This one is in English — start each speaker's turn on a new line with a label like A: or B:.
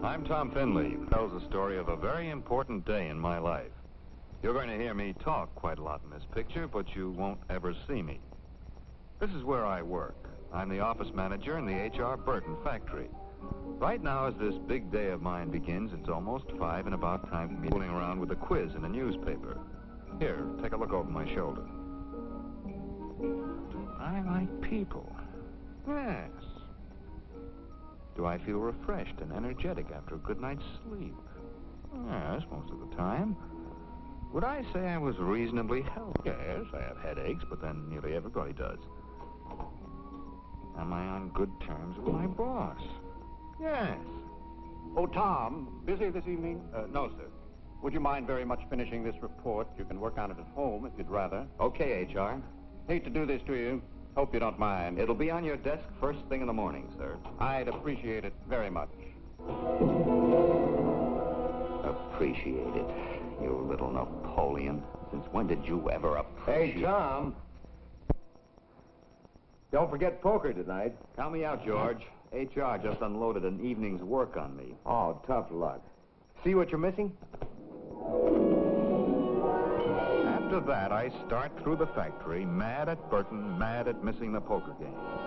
A: I'm Tom Finley, who tells the story of a very important day in my life. You're going to hear me talk quite a lot in this picture, but you won't ever see me. This is where I work. I'm the office manager in the H.R. Burton factory. Right now, as this big day of mine begins, it's almost 5 and about time for me fooling around with a quiz in a newspaper. Here, take a look over my shoulder. Do I like people? Yes. Do I feel refreshed and energetic after a good night's sleep? Yes, most of the time. Would I say I was reasonably healthy? Yes, I have headaches, but then nearly everybody does. Am I on good terms with my boss? Yes.
B: Oh, Tom, busy this evening? No, sir. Would you mind very much finishing this report? You can work on it at home if you'd rather.
A: Okay, H.R.
B: Hate to do this to you. Hope you don't mind.
A: It'll be on your desk first thing in the morning, sir.
B: I'd appreciate it very much.
A: Appreciate it, you little Napoleon. Since when did you ever appreciate...
C: Hey, Tom. Don't forget poker tonight.
A: Count me out, George. H.R. just unloaded an evening's work on me.
C: Oh, tough luck. See what you're missing?
A: After that, I start through the factory, mad at Burton, mad at missing the poker game.